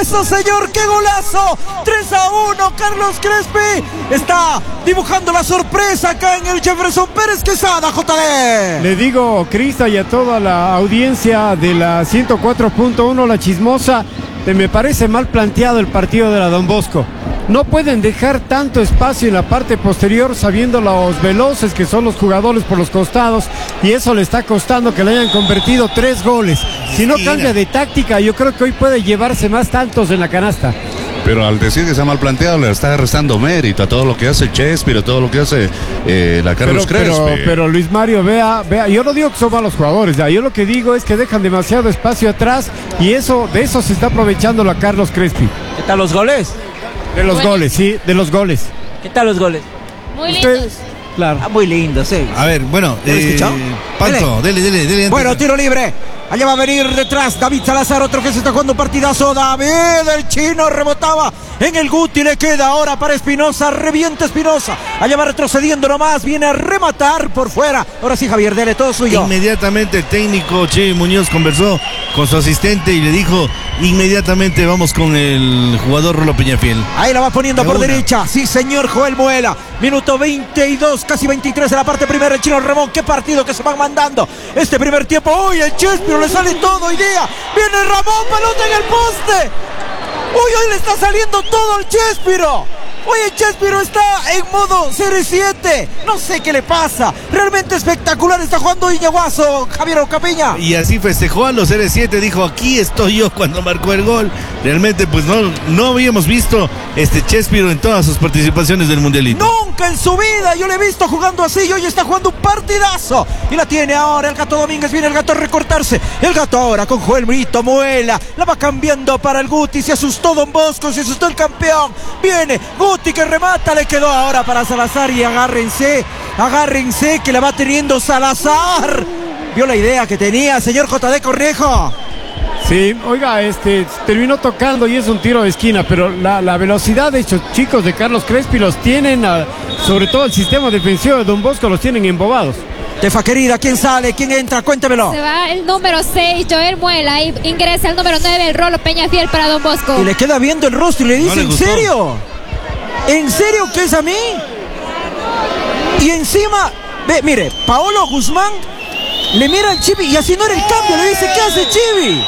eso, señor! ¡Qué golazo! 3-1, Carlos Crespi está dibujando la sorpresa acá en el Jefferson Pérez Quesada, JD. Le digo, Crista, y a toda la audiencia de la 104.1, La Chismosa, me parece mal planteado el partido de la Don Bosco. No pueden dejar tanto espacio en la parte posterior sabiendo los veloces que son los jugadores por los costados, y eso le está costando que le hayan convertido 3 goles. Si no cambia de táctica, yo creo que hoy puede llevarse más tantos en la canasta. Pero al decir que está mal planteado, le está restando mérito a todo lo que hace Chespirito, a todo lo que hace la Carlos Crespi. Pero Luis Mario, vea, yo no digo que son malos jugadores, ya. Yo lo que digo es que dejan demasiado espacio atrás, y de eso se está aprovechando la Carlos Crespi. ¿Qué tal los goles? De los goles, sí, de los goles. ¿Qué tal los goles? Muy lindos. Claro. Muy lindos, sí. A ver, bueno, Panto, dele. Bueno, tiro libre. Allá va a venir detrás David Salazar, otro que se está jugando un partidazo. David, el chino, rebotaba en el Guti, le queda ahora para Espinosa, revienta Espinosa. Allá va retrocediendo nomás, viene a rematar por fuera. Ahora sí, Javier, dele, todo suyo. Inmediatamente el técnico Che Muñoz conversó con su asistente y le dijo, inmediatamente vamos con el jugador Rolo Peñafiel. Ahí la va poniendo por derecha, sí señor, Joel Muela. Minuto 22, casi 23 de la parte primera, el chino Ramón. Qué partido que se van mandando este primer tiempo. Uy, el Chespiro le sale todo hoy día. Viene Ramón, pelota en el poste. Uy, hoy le está saliendo todo al Chespiro. Oye, Chespiro está en modo Serie 7. No sé qué le pasa. Realmente espectacular está jugando Iñaguazo, Javier Ocapiña. Y así festejó a los Serie 7. Dijo, aquí estoy yo cuando marcó el gol. Realmente pues no habíamos visto Chespiro en todas sus participaciones del Mundialito. Nunca en su vida yo le he visto jugando así, y hoy está jugando un partidazo. Y la tiene ahora el Gato Domínguez. Viene el Gato a recortarse. El Gato ahora con Joel Brito Muela. La va cambiando para el Guti. Se asustó Don Bosco, se asustó el campeón. Viene Guti que remata, le quedó ahora para Salazar. Y agárrense que la va teniendo Salazar. ¿Vio la idea que tenía, señor JD Cornejo? Sí, oiga, terminó tocando y es un tiro de esquina, pero la velocidad de estos chicos de Carlos Crespi los tienen, sobre todo el sistema defensivo de Don Bosco, los tienen embobados. Tefa querida, ¿quién sale? ¿Quién entra? Cuéntemelo. Se va el número 6, Joel Muela, y ingresa el número 9, el Rolo Peñafiel para Don Bosco. Y le queda viendo el rostro y le dice, ¿en serio? ¿En serio que es a mí? Y encima, mire, Paolo Guzmán le mira al Chivi y así no era el cambio, le dice, ¿qué hace Chivi?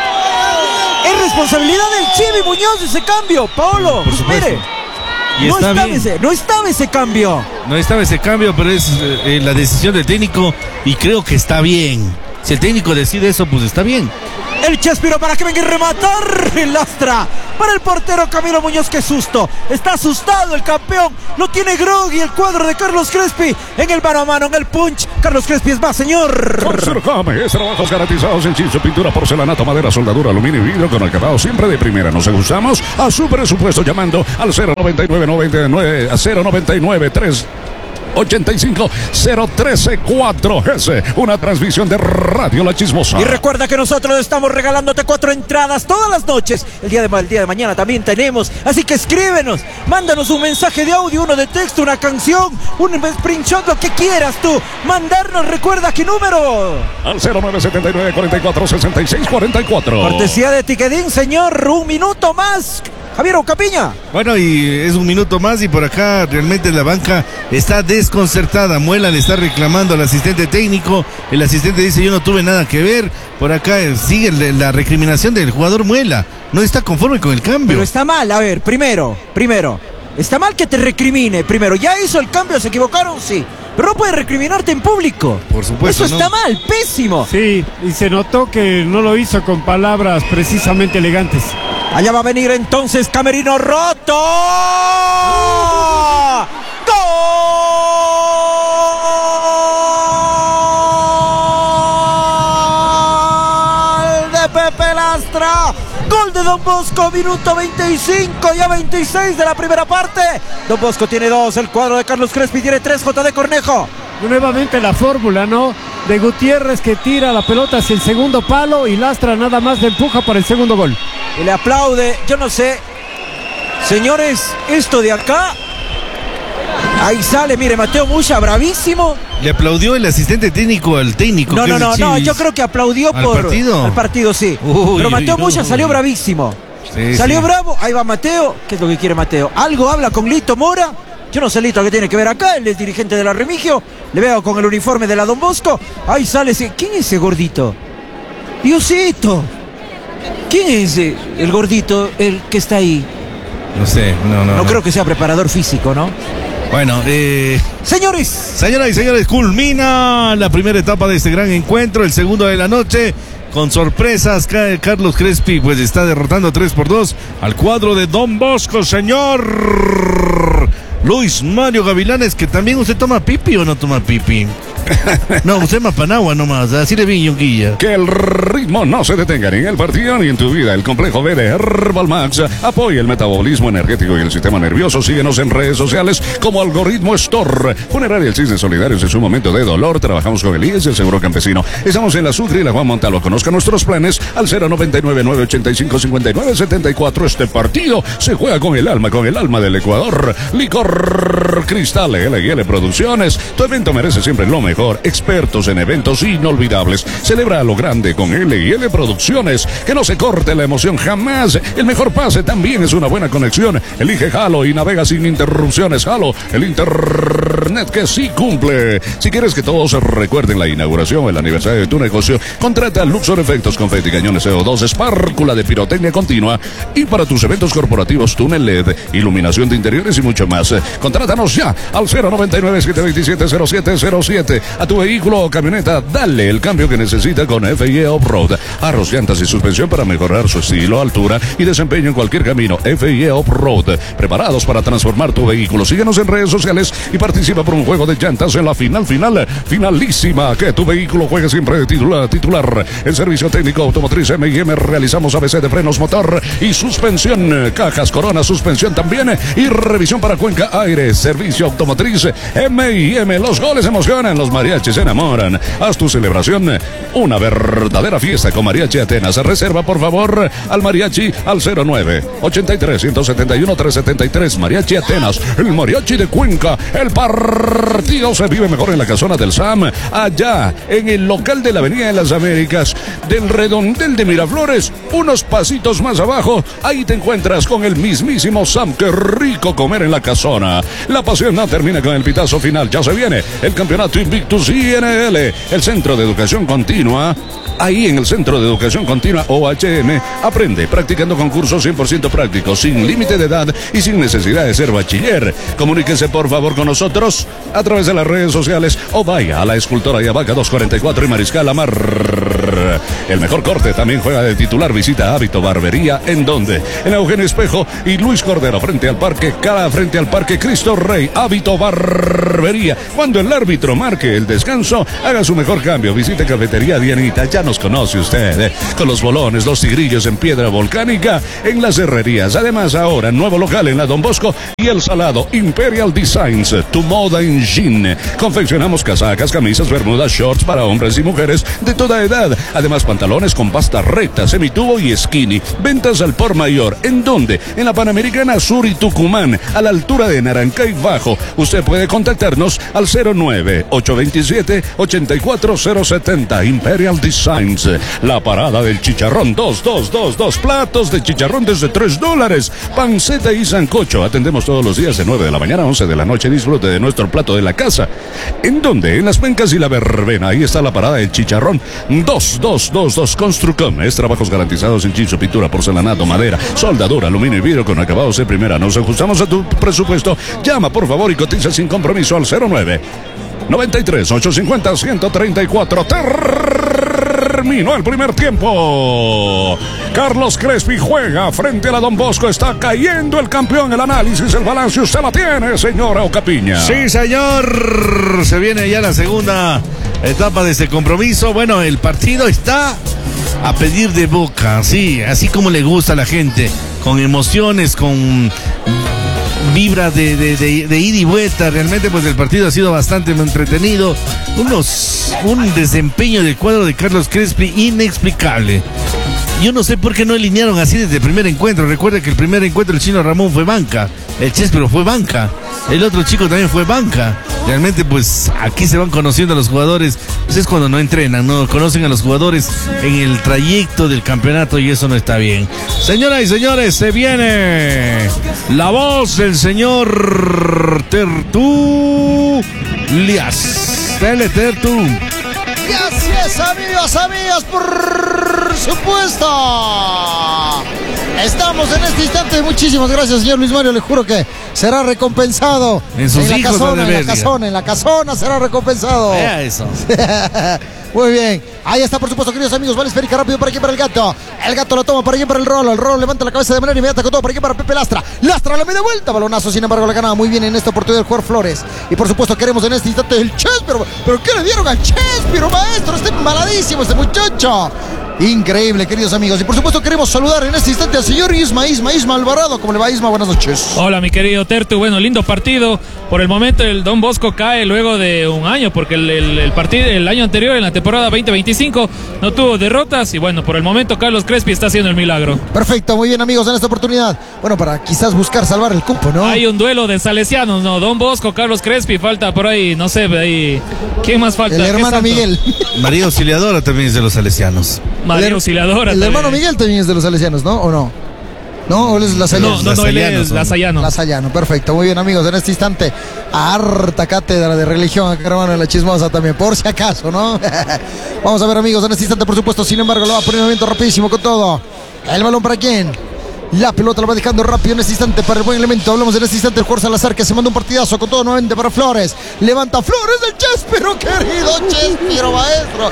Es responsabilidad del Chivi Muñoz ese cambio, Paolo. Por mire, y no estaba ese cambio. No estaba ese cambio, pero es la decisión del técnico y creo que está bien. Si el técnico decide eso, pues está bien. El Chespiro para que venga a rematar. El Lastra para el portero Camilo Muñoz. Qué susto. Está asustado el campeón. Lo tiene groggy el cuadro de Carlos Crespi. En el mano a mano, en el punch. Carlos Crespi es más, señor. James, trabajos garantizados en Chincho, pintura, porcelanato, madera, soldadura, aluminio y vidrio con acabado siempre de primera. Nos ajustamos a su presupuesto llamando al 099 a 099 3 85 013 4S, una transmisión de Radio La Chismosa. Y recuerda que nosotros estamos regalándote 4 entradas todas las noches. El día de mañana también tenemos. Así que escríbenos, mándanos un mensaje de audio, uno de texto, una canción, un screenshot, lo que quieras tú mandarnos. Recuerda qué número. Al 0979 44 66 44. Cortesía de Tiquedín, señor. Un minuto más, Javier Ocapiña. Bueno, y es un minuto más y por acá realmente la banca está desconcertada. Muela le está reclamando al asistente técnico. El asistente dice, yo no tuve nada que ver. Por acá sigue la recriminación del jugador Muela. No está conforme con el cambio. Pero está mal, a ver, primero. Está mal que te recrimine, primero. Ya hizo el cambio, se equivocaron, sí. Pero no puede recriminarte en público. Por supuesto. Eso está mal, pésimo. Sí, y se notó que no lo hizo con palabras precisamente elegantes. Allá va a venir entonces Camerino Roto. ¡Gol de Pepe Lastra! Gol de Don Bosco, minuto 25, ya 26 de la primera parte. Don Bosco tiene 2, el cuadro de Carlos Crespi tiene 3, JD Cornejo. Nuevamente la fórmula, ¿no? De Gutiérrez que tira la pelota hacia el segundo palo y Lastra nada más le empuja para el segundo gol. Y le aplaude, yo no sé, señores, esto de acá, ahí sale, mire, Mateo Mucha, bravísimo. Le aplaudió el asistente técnico al técnico. No, yo creo que aplaudió al partido, sí. Uy, pero Mateo Mucha salió bravísimo. Sí, Salió bravo, ahí va Mateo. ¿Qué es lo que quiere Mateo? Algo habla con Lito Mora. Yo no sé, Lito, qué tiene que ver acá. Él es dirigente de la Remigio. Le veo con el uniforme de la Don Bosco. Ahí sale ese. ¿Quién es ese gordito? Diosito. ¿Quién es el gordito, el que está ahí? No sé, no. No creo que sea preparador físico, ¿no? Bueno, señores. Señoras y señores, culmina la primera etapa de este gran encuentro, el segundo de la noche. Con sorpresas, Carlos Crespi pues está derrotando 3-2 al cuadro de Don Bosco, señor Luis Mario Gavilanes, que también usted toma pipi o no toma pipi. No, usted más panagua nomás, así le vi Yunquilla. Que el ritmo no se detenga ni en el partido ni en tu vida. El complejo B de Herbal Max apoya el metabolismo energético y el sistema nervioso. Síguenos en redes sociales como Algoritmo Store. Funeraria El Cisne Solidarios en su momento de dolor. Trabajamos con el IES y el Seguro Campesino. Estamos en la Sutri y la Juan Montalvo. Conozca nuestros planes al 099-985-5974. Este partido se juega con el alma del Ecuador. Licor Cristal, L&L Producciones. Tu evento merece siempre lo mejor. Expertos en eventos inolvidables. Celebra a lo grande con L&L Producciones. Que no se corte la emoción jamás. El mejor pase también es una buena conexión. Elige Halo y navega sin interrupciones. Halo, el internet que sí cumple. Si quieres que todos recuerden la inauguración o el aniversario de tu negocio, contrata Luxor Efectos, confeti, cañones CO2, espárcula de pirotecnia continua. Y para tus eventos corporativos, túnel LED, iluminación de interiores y mucho más. Contrátanos ya al 099-727-0707. A tu vehículo o camioneta, dale el cambio que necesita con FIE Off-Road. Arros, llantas y suspensión para mejorar su estilo, altura y desempeño en cualquier camino. FIE Off-Road, preparados para transformar tu vehículo. Síguenos en redes sociales y participa por un juego de llantas en la finalísima. Que tu vehículo juegue siempre de titular. En servicio técnico automotriz M&M realizamos ABC de frenos, motor y suspensión. Cajas, corona, suspensión también. Y revisión para Cuenca Aire. Servicio automotriz M&M. Los goles emocionan, los mariachis se enamoran. Haz tu celebración una verdadera fiesta con Mariachi Atenas. Reserva por favor al mariachi al 09-83-171-373. Mariachi Atenas, el mariachi de Cuenca. El partido se vive mejor en la casona del SAM, allá en el local de la Avenida de las Américas, del redondel de Miraflores, unos pasitos más abajo. Ahí te encuentras con el mismísimo SAM. Qué rico comer en la casona. La pasión no termina con el pitazo final. Ya se viene el campeonato Invictus INL, el Centro de Educación Continua. Ahí en el Centro de Educación Continua OHM, aprende practicando concursos 100% prácticos, sin límite de edad y sin necesidad de ser bachiller. Comuníquese por favor con nosotros a través de las redes sociales o vaya a la Escultora Yavaca 244 y Mariscal Amar. El mejor corte también juega de titular. Visita Hábito Barbería. ¿En dónde? En Eugenio Espejo y Luis Cordero, frente al Parque Cristo Rey. Hábito Barbería. Cuando el árbitro marque el descanso, haga su mejor cambio. Visite Cafetería Dianita. Ya nos conoce usted, con los bolones, los tigrillos en piedra volcánica, en las herrerías. Además, ahora nuevo local en la Don Bosco y el Salado. Imperial Designs, tu moda en jean. Confeccionamos casacas, camisas, bermudas, shorts para hombres y mujeres de toda edad. Además, pantalones con pasta recta, semitubo y skinny. Ventas al por mayor. ¿En dónde? En la Panamericana Sur y Tucumán, a la altura de Narancay Bajo. Usted puede contactarnos al 09-827-84070. Imperial Designs. La parada del chicharrón. 2 platos de chicharrón desde $3. Panceta y sancocho. Atendemos todos los días de 9 de la mañana a 11 de la noche. Disfrute de nuestro plato de la casa. ¿En dónde? En Las Pencas y la Verbena. Ahí está la parada del chicharrón. 2. Construcom. Es trabajos garantizados en chizo, pintura, porcelanato, madera, soldadura, aluminio y vidrio con acabados de primera. Nos ajustamos a tu presupuesto. Llama por favor y cotiza sin compromiso al 09-93-850-134. Terminó el primer tiempo. Carlos Crespi juega frente a la Don Bosco. Está cayendo el campeón. El análisis, el balance, usted la tiene, señora Ocapiña. Sí, señor. Se viene ya la segunda etapa de este compromiso. Bueno, el partido está a pedir de boca, sí, así como le gusta a la gente, con emociones, con vibra de ida y vuelta. Realmente pues el partido ha sido bastante entretenido. Un desempeño del cuadro de Carlos Crespi inexplicable. Yo no sé por qué no alinearon así desde el primer encuentro. Recuerda que el primer encuentro el Chino Ramón fue banca, el Chespiro fue banca, el otro chico también fue banca. Realmente, pues aquí se van conociendo a los jugadores. Pues es cuando no entrenan, no conocen a los jugadores en el trayecto del campeonato y eso no está bien. Señoras y señores, se viene la voz del señor Tertulias. Dale, Tertu. Y así es, amigos, amigas, por supuesto. Estamos en este instante. Muchísimas gracias, señor Luis Mario. Le juro que será recompensado. En sus hijos, en la casona será recompensado. Vea eso. Muy bien. Ahí está, por supuesto, queridos amigos. Vale, esférica rápido para aquí, para el gato. El gato lo toma para aquí, para el Rolo. El Rolo levanta la cabeza de manera inmediata con todo para aquí, para Pepe Lastra. Lastra la media vuelta. Balonazo, sin embargo, la ganaba muy bien en esta oportunidad el jugador Flores. Y por supuesto, queremos en este instante el Chespiro. ¿Pero qué le dieron al Chespiro, maestro? Está embaladísimo este muchacho. Increíble, queridos amigos. Y por supuesto queremos saludar en este instante al señor Isma Alvarado. ¿Cómo le va, Isma? Buenas noches. Hola, mi querido Tertu. Bueno, lindo partido. Por el momento el Don Bosco cae luego de un año, porque el año anterior, en la temporada 2025, no tuvo derrotas. Y bueno, por el momento Carlos Crespi está haciendo el milagro. Perfecto, muy bien, amigos, en esta oportunidad. Bueno, para quizás buscar salvar el cupo, ¿no? Hay un duelo de salesianos, ¿no? Don Bosco, Carlos Crespi, falta por ahí, no sé, ahí. ¿Quién más falta? El hermano Miguel. María Auxiliadora también es de los salesianos. María Auxiliadora. El hermano Miguel también es de los salesianos, ¿no? ¿O no? ¿No? ¿O él es lasayano? No, él es lasayano. Lasayano, perfecto. Muy bien, amigos, en este instante, harta cátedra de religión acá, hermano, de la chismosa también, por si acaso, ¿no? Vamos a ver, amigos, en este instante, por supuesto, sin embargo, lo va a poner un movimiento rapidísimo con todo. El balón para quién. La pelota la va dejando rápido en este instante para el buen elemento. Hablamos en este instante del jugador Salazar, que se manda un partidazo con todo nuevamente para Flores. Levanta Flores del Chespiro, querido Chespiro, maestro.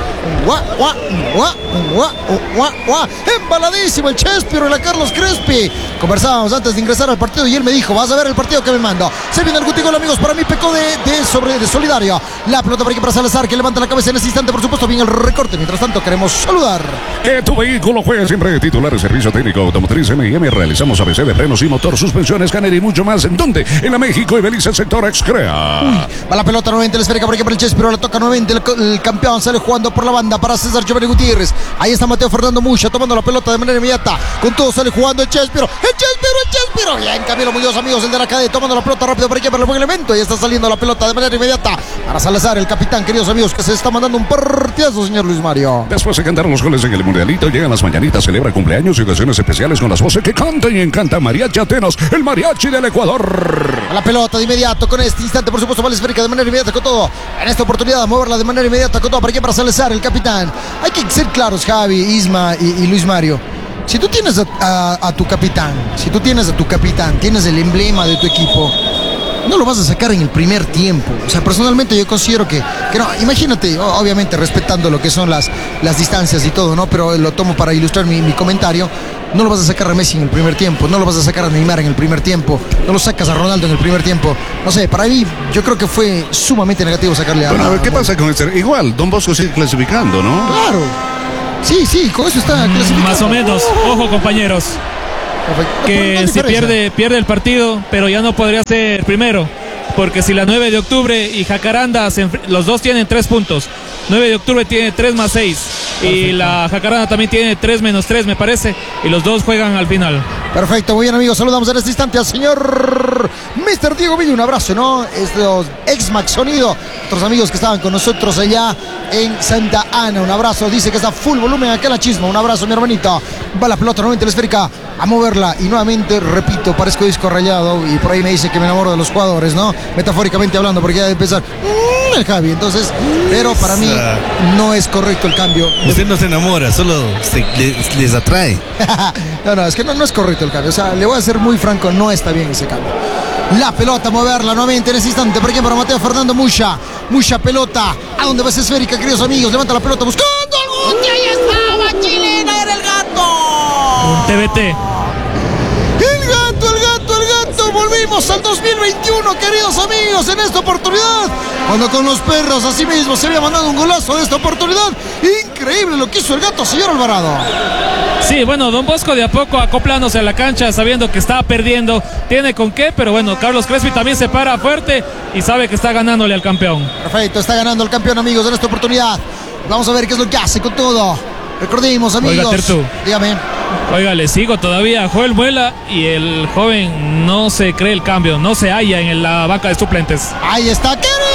Embaladísimo el Chespiro y la Carlos Crespi. Conversábamos antes de ingresar al partido y él me dijo: vas a ver el partido que me mando. Se viene el Gutigol, amigos. Para mí pecó de solidario. La pelota para aquí para Salazar, que levanta la cabeza en este instante. Por supuesto, viene el recorte. Mientras tanto, queremos saludar. Que tu vehículo juegue siempre. Titular de Servicio Técnico Automotriz M&M. Realizamos ABC de frenos y motor, suspensiones, canera y mucho más. ¿En dónde? En la México y Belice, sector Excrea. Va la pelota nuevamente, la esférica por aquí para el Chespiro. La toca nuevamente el campeón. Sale jugando por la banda para César Giovanni Gutiérrez. Ahí está Mateo Fernando Mucha tomando la pelota de manera inmediata. Con todo sale jugando el Chespiro. Bien, Camilo Muñoz, amigos, el de la cadena, tomando la pelota rápido por aquí para el buen elemento. Y está saliendo la pelota de manera inmediata para Salazar, el capitán, queridos amigos, que se está mandando un partidazo, señor Luis Mario. Después de cantar los goles en el Mundialito, llegan las mañanitas, celebra cumpleaños y ocasiones especiales con las voces que cantan y encantan. Mariachi Atenas, el mariachi del Ecuador. A la pelota de inmediato con este instante, por supuesto, va la esférica de manera inmediata con todo. En esta oportunidad, a moverla de manera inmediata con todo para aquí para Salazar, el capitán. Hay que ser claros, Javi, Isma y Luis Mario. Si tú tienes a tu capitán, tienes el emblema de tu equipo, no lo vas a sacar en el primer tiempo. O sea, personalmente yo considero que no, imagínate, obviamente respetando lo que son las distancias y todo, ¿no? Pero lo tomo para ilustrar mi comentario. No lo vas a sacar a Messi en el primer tiempo, no lo vas a sacar a Neymar en el primer tiempo, no lo sacas a Ronaldo en el primer tiempo. No sé, para mí yo creo que fue sumamente negativo sacarle a... Bueno, a ver, ¿qué pasa con este? Igual, Don Bosco sigue clasificando, ¿no? Claro. Sí, con eso está clasificado. Más o menos. Ojo, compañeros. Que si pierde el partido, pero ya no podría ser primero. Porque si la 9 de octubre y Jacaranda, los dos tienen 3 puntos. 9 de octubre tiene 3 más 6. Y la Jacaranda también tiene 3 menos 3, me parece. Y los dos juegan al final. Perfecto, muy bien, amigos. Saludamos en este instante al señor Mr. Diego Villa. Un abrazo, ¿no? Estos ex Max Sonido, otros amigos que estaban con nosotros allá en Santa Ana. Un abrazo. Dice que está full volumen acá en la Chisma. Un abrazo, mi hermanito. Va la pelota nuevamente la esférica a moverla. Y nuevamente, repito, parezco disco rayado. Y por ahí me dice que me enamoro de los jugadores, ¿no? Metafóricamente hablando, porque ya de empezar el Javi. Entonces, pero para mí no es correcto el cambio. Usted no se enamora, solo les atrae. No, es que no es correcto el cambio. O sea, le voy a ser muy franco, no está bien ese cambio. La pelota, moverla nuevamente en ese instante. Por ejemplo, para Mateo Fernando Mucha. Mucha pelota. ¿A dónde va esa esférica, queridos amigos? Levanta la pelota buscando algún. Y ahí estaba, chilena, era el gato. TBT. El gato. Volvimos al 2021, queridos amigos, en esta oportunidad. Cuando con los perros, así mismo, se había mandado un golazo de esta oportunidad. Increíble lo que hizo el gato, señor Alvarado. Sí, bueno, Don Bosco de a poco acoplándose a la cancha, sabiendo que estaba perdiendo, tiene con qué, pero bueno, Carlos Crespi también se para fuerte y sabe que está ganándole al campeón. Perfecto, está ganando el campeón, amigos, en esta oportunidad. Vamos a ver qué es lo que hace con todo. Recordemos, amigos. Oiga, Tertu. Dígame. Oiga, le sigo todavía a Joel Muela y el joven no se cree el cambio, no se halla en la banca de suplentes. Ahí está, querido